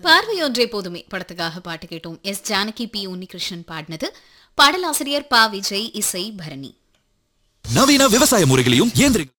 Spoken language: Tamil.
பார்வையொன்றே போதுமே படத்துக்காக பாட்டு கேட்டோம். எஸ் ஜானகி, பி உன்னிகிருஷ்ணன் பாடினது. பாடலாசிரியர் பா விஜய், இசை பரணி. நவீன விவசாய முறைகளையும் இயந்திரங்கள்